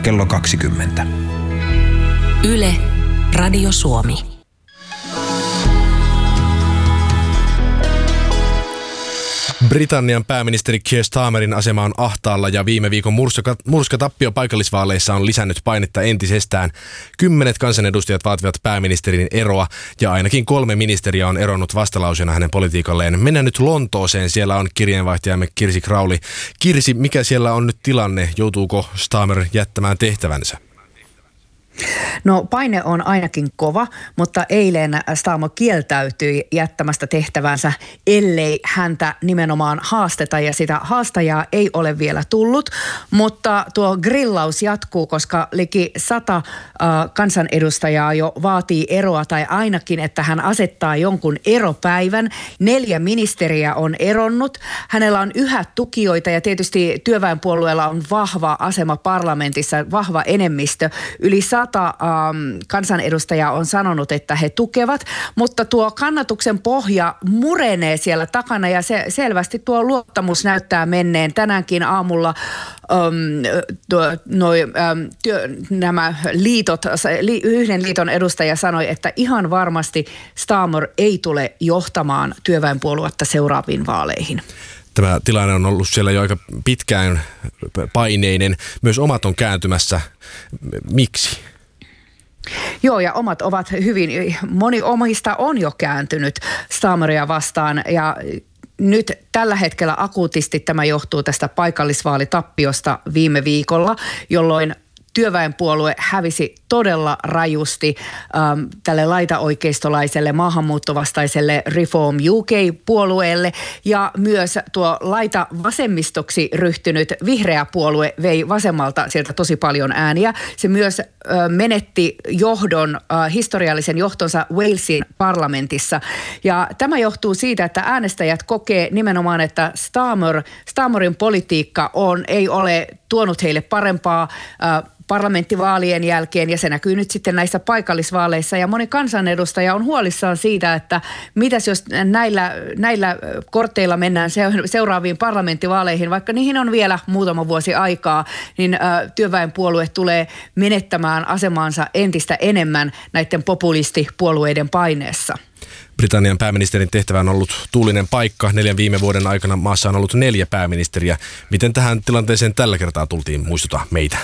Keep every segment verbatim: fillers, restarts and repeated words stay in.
kello kaksikymmentä. Yle, Radio Suomi. Britannian pääministeri Keir Starmerin asema on ahtaalla ja viime viikon murska, murskatappio paikallisvaaleissa on lisännyt painetta entisestään. Kymmenet kansanedustajat vaativat pääministerin eroa ja ainakin kolme ministeriä on eronnut vastalauseena hänen politiikalleen. Mennään nyt Lontooseen. Siellä on kirjeenvaihtajamme Kirsi Crowley. Kirsi, mikä siellä on nyt tilanne? Joutuuko Starmer jättämään tehtävänsä? No paine on ainakin kova, mutta eilen Starmer kieltäytyi jättämästä tehtävänsä, ellei häntä nimenomaan haasteta, ja sitä haastajaa ei ole vielä tullut, mutta tuo grillaus jatkuu, koska liki sata äh, kansanedustajaa jo vaatii eroa, tai ainakin, että hän asettaa jonkun eropäivän. Neljä ministeriä on eronnut, hänellä on yhä tukijoita ja tietysti työväenpuolueella on vahva asema parlamentissa, vahva enemmistö, yli sata Um, kansanedustajaa on sanonut, että he tukevat, mutta tuo kannatuksen pohja murenee siellä takana ja se selvästi tuo luottamus näyttää menneen. Tänäänkin aamulla um, tuo, noi, um, työ, nämä liitot, li, yhden liiton edustaja sanoi, että ihan varmasti Starmer ei tule johtamaan työväenpuoluetta seuraaviin vaaleihin. Tämä tilanne on ollut siellä jo aika pitkään paineinen. Myös omat on kääntymässä. Miksi? Joo, ja omat ovat hyvin, moni omista on jo kääntynyt Starmeria vastaan, ja nyt tällä hetkellä akuutisti tämä johtuu tästä paikallisvaalitappiosta viime viikolla, jolloin työväenpuolue hävisi todella rajusti ähm, tälle laitaoikeistolaiselle maahanmuuttovastaiselle Reform U K-puolueelle, ja myös tuo laita vasemmistoksi ryhtynyt vihreä puolue vei vasemmalta sieltä tosi paljon ääniä. Se myös äh, menetti johdon, äh, historiallisen johtonsa Walesin parlamentissa, ja tämä johtuu siitä, että äänestäjät kokee nimenomaan, että Starmer, Starmerin politiikka on, ei ole tuonut heille parempaa äh, parlamenttivaalien jälkeen, ja se näkyy nyt sitten näissä paikallisvaaleissa, ja moni kansanedustaja on huolissaan siitä, että mitäs jos näillä, näillä korteilla mennään seuraaviin parlamenttivaaleihin, vaikka niihin on vielä muutama vuosi aikaa, niin ä, työväenpuolue tulee menettämään asemaansa entistä enemmän näiden populistipuolueiden paineessa. Britannian pääministerin tehtävä on ollut tuulinen paikka. Neljän viime vuoden aikana maassa on ollut neljä pääministeriä. Miten tähän tilanteeseen tällä kertaa tultiin, muistuta meitä?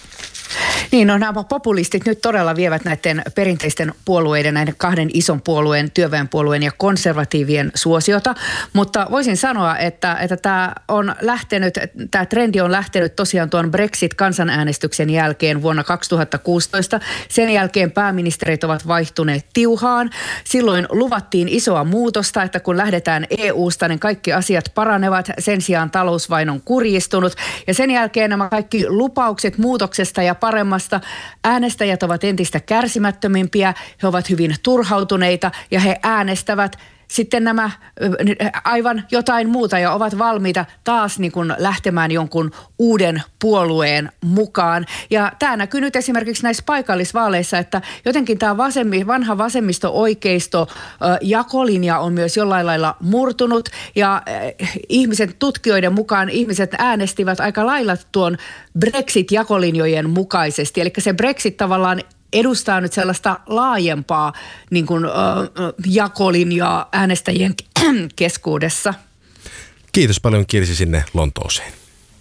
Niin, no nämä populistit nyt todella vievät näiden perinteisten puolueiden, näiden kahden ison puolueen, työväenpuolueen ja konservatiivien suosiota, mutta voisin sanoa, että, että tämä on lähtenyt, tämä trendi on lähtenyt tosiaan tuon Brexit-kansanäänestyksen jälkeen vuonna kaksituhattakuusitoista. Sen jälkeen pääministerit ovat vaihtuneet tiuhaan. Silloin luvattiin isoa muutosta, että kun lähdetään E U:sta, niin kaikki asiat paranevat. Sen sijaan talous vain on kurjistunut, ja sen jälkeen nämä kaikki lupaukset muutoksesta ja paremmasta, äänestäjät ovat entistä kärsimättömimpiä, he ovat hyvin turhautuneita ja he äänestävät sitten nämä aivan jotain muuta ja ovat valmiita taas niin kuin lähtemään jonkun uuden puolueen mukaan. Ja tämä näkyy nyt esimerkiksi näissä paikallisvaaleissa, että jotenkin tämä vasemmi, vanha vasemmisto-oikeisto jakolinja on myös jollain lailla murtunut, ja ihmiset, tutkijoiden mukaan ihmiset äänestivät aika lailla tuon Brexit-jakolinjojen mukaisesti. Eli se Brexit tavallaan edustaa nyt sellaista laajempaa niin kuin, äh, jakolinjaa äänestäjien keskuudessa. Kiitos paljon, Kirsi, sinne Lontooseen.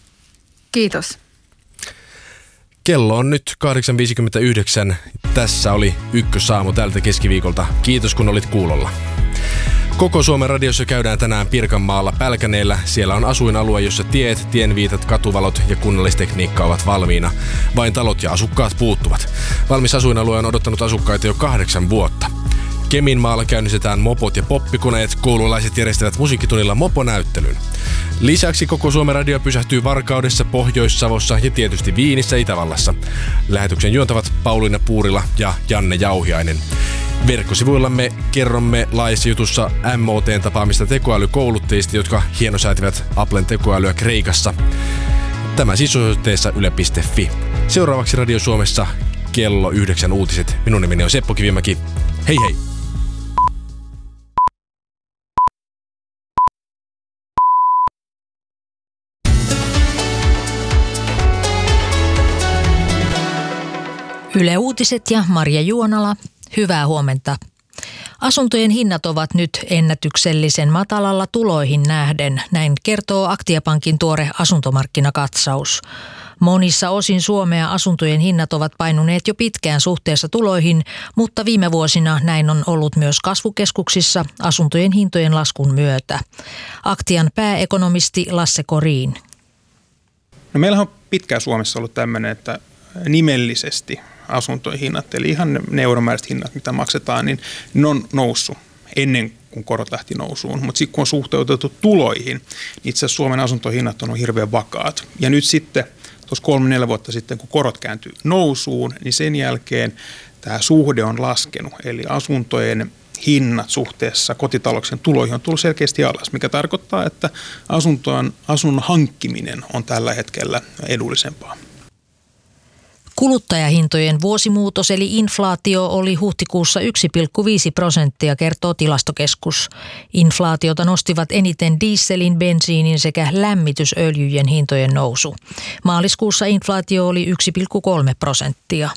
Kiitos. Kello on nyt kahdeksan viisikymmentäyhdeksän. Tässä oli Ykkösaamu tältä keskiviikolta. Kiitos, kun olit kuulolla. Koko Suomen radiossa käydään tänään Pirkanmaalla Pälkäneellä. Siellä on asuinalue, jossa tiet, tienviitat, katuvalot ja kunnallistekniikka ovat valmiina. Vain talot ja asukkaat puuttuvat. Valmis asuinalue on odottanut asukkaita jo kahdeksan vuotta. Keminmaalla käynnistetään mopot ja poppikoneet. Koululaiset järjestävät musiikkitunnilla moponäyttelyn. Lisäksi koko Suomen radio pysähtyy Varkaudessa, Pohjois-Savossa ja tietysti Viinissä, Itävallassa. Lähetyksen juontavat Pauliina Puurila ja Janne Jauhiainen. Verkkosivuillamme kerromme laajassa jutussa M O T:n tapaamista tekoälykouluttajista, jotka hienosäätivät Applen tekoälyä Kreikassa. Tämä siis osoitteessa yle piste fi. Seuraavaksi Radio Suomessa kello yhdeksän uutiset. Minun nimeni on Seppo Kivimäki. Hei hei! Yle Uutiset ja Marja Juonala, hyvää huomenta. Asuntojen hinnat ovat nyt ennätyksellisen matalalla tuloihin nähden, näin kertoo Aktiapankin tuore asuntomarkkinakatsaus. Monissa osin Suomea asuntojen hinnat ovat painuneet jo pitkään suhteessa tuloihin, mutta viime vuosina näin on ollut myös kasvukeskuksissa asuntojen hintojen laskun myötä. Aktian pääekonomisti Lasse Korin. No meillähän on pitkään Suomessa ollut tämmöinen, että nimellisesti asuntojen hinnat, eli ihan ne euromääräiset hinnat, mitä maksetaan, niin ne on noussut ennen kuin korot lähti nousuun. Mutta sitten kun on suhteutettu tuloihin, niin itse asiassa Suomen asuntohinnat on hirveän vakaat. Ja nyt sitten tuossa kolme neljä vuotta sitten, kun korot kääntyy nousuun, niin sen jälkeen tämä suhde on laskenut. Eli asuntojen hinnat suhteessa kotitalouksien tuloihin on tullut selkeästi alas, mikä tarkoittaa, että asuntoon, asunnon hankkiminen on tällä hetkellä edullisempaa. Kuluttajahintojen vuosimuutos eli inflaatio oli huhtikuussa yksi pilkku viisi prosenttia, kertoo Tilastokeskus. Inflaatiota nostivat eniten dieselin, bensiinin sekä lämmitysöljyjen hintojen nousu. Maaliskuussa inflaatio oli yksi pilkku kolme prosenttia.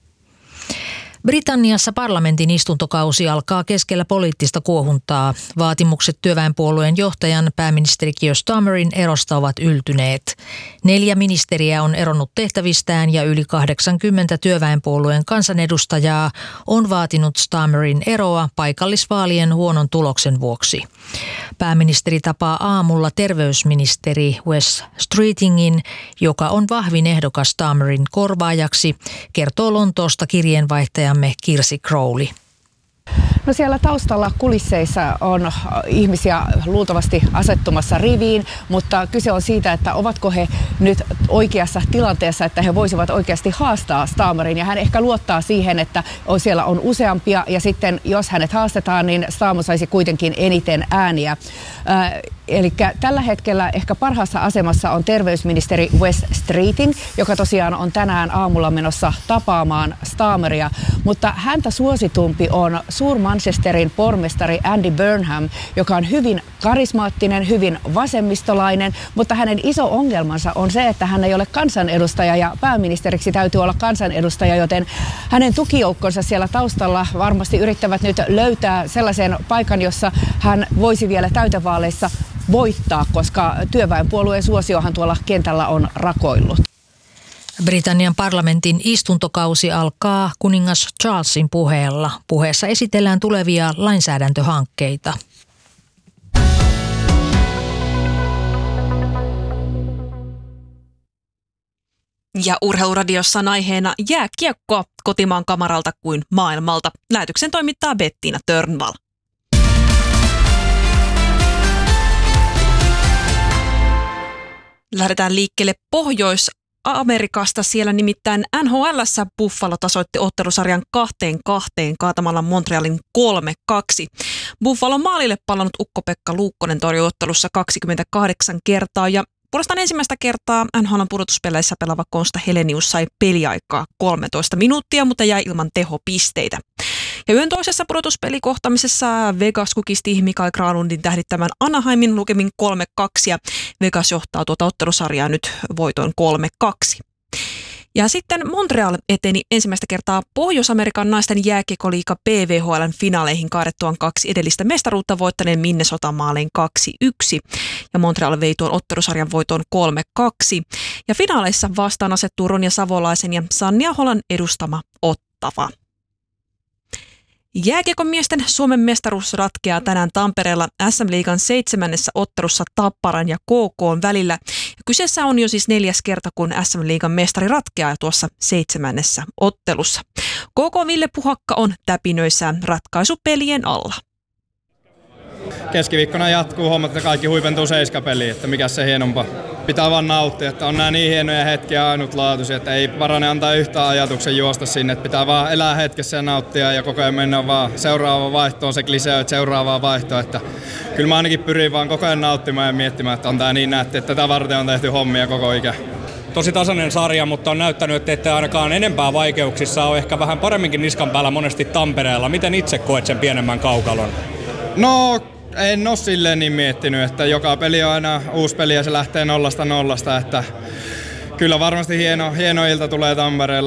Britanniassa parlamentin istuntokausi alkaa keskellä poliittista kuohuntaa. Vaatimukset työväenpuolueen johtajan pääministeri Keir Starmerin erosta ovat yltyneet. Neljä ministeriä on eronnut tehtävistään ja yli kahdeksankymmentä työväenpuolueen kansanedustajaa on vaatinut Starmerin eroa paikallisvaalien huonon tuloksen vuoksi. Pääministeri tapaa aamulla terveysministeri Wes Streetingin, joka on vahvin ehdokas Starmerin korvaajaksi, kertoo Lontoosta kirjeenvaihtajamme Kirsi Crowley. No siellä taustalla kulisseissa on ihmisiä luultavasti asettumassa riviin, mutta kyse on siitä, että ovatko he nyt oikeassa tilanteessa, että he voisivat oikeasti haastaa Starmerin. Ja hän ehkä luottaa siihen, että siellä on useampia ja sitten jos hänet haastetaan, niin Starmer saisi kuitenkin eniten ääniä. Äh, Eli tällä hetkellä ehkä parhaassa asemassa on terveysministeri Wes Streeting, joka tosiaan on tänään aamulla menossa tapaamaan Starmeria, mutta häntä suositumpi on Suur-Manchesterin pormestari Andy Burnham, joka on hyvin karismaattinen, hyvin vasemmistolainen, mutta hänen iso ongelmansa on se, että hän ei ole kansanedustaja ja pääministeriksi täytyy olla kansanedustaja, joten hänen tukijoukkonsa siellä taustalla varmasti yrittävät nyt löytää sellaisen paikan, jossa hän voisi vielä täytevaaleissa voittaa, koska työväenpuolueen suosiohan tuolla kentällä on rakoillut. Britannian parlamentin istuntokausi alkaa kuningas Charlesin puheella. Puheessa esitellään tulevia lainsäädäntöhankkeita. Ja Urheiluradiossa on aiheena jääkiekkoa kotimaan kamaralta kuin maailmalta. Lähetyksen toimittaa Bettina Törnvall. Lähdetään liikkeelle Pohjois-Amerikasta. Siellä nimittäin N H L:ssä Buffalo tasoitti ottelusarjan kahteen kahteen kaatamalla Montrealin kolme kaksi. Buffalon maalille palannut Ukko-Pekka Luukkonen torjui ottelussa kaksikymmentäkahdeksan kertaa ja puolestaan ensimmäistä kertaa N H L:n pudotuspeleissä pelaava Konsta Helenius sai peliaikaa kolmetoista minuuttia, mutta jäi ilman tehopisteitä. Ja yön toisessa pudotuspelikohtamisessa Vegas kukisti Mikael Granlundin tähdittämän Anaheimin lukemin kolme kaksi ja Vegas johtaa tuota ottelusarjaa nyt voitoin kolme kaksi. Ja sitten Montreal eteni ensimmäistä kertaa Pohjois-Amerikan naisten jääkiekkoliiga P V H L:n finaaleihin kaadettuaan kaksi edellistä mestaruutta voittaneen Minnesotan maalein kaksi yksi. Ja Montreal vei tuon ottelusarjan voitoon kolme kaksi. Ja finaaleissa vastaan asettuu Ronja Savolaisen ja Sanni Aholan edustama Ottava. Jääkiekon miesten Suomen mestaruus ratkeaa tänään Tampereella S M-liigan seitsemännessä ottelussa Tapparan ja K K:n välillä. Ja kyseessä on jo siis neljäs kerta, kun S M-liigan mestari ratkeaa tuossa seitsemännessä ottelussa. K K Ville Puhakka on täpinöissään ratkaisupelien alla. Keskiviikkona jatkuu hommat, että kaikki huipentuu seiskapeliin, että mikä se hienompaa. Pitää vaan nauttia, että on nämä niin hienoja hetkiä ainutlaatuisia, että ei parane antaa yhtään ajatuksen juosta sinne. Että pitää vaan elää hetkessä ja nauttia ja koko ajan mennä vaan seuraavaan vaihtoon, se klisee, että seuraavaan vaihtoon. Että kyllä mä ainakin pyrin vaan koko ajan nauttimaan ja miettimään, että on tää niin nätti, että tätä varten on tehty hommia koko ikä. Tosi tasainen sarja, mutta on näyttänyt, että ette ainakaan enempää vaikeuksissa ole ehkä vähän paremminkin niskan päällä monesti Tampereella. Miten itse koet sen pienemmän kaukalon? No, en ole silleen niin miettinyt, että joka peli on aina uusi peli ja se lähtee nollasta nollasta, että kyllä varmasti hieno, hieno ilta tulee Tampereella.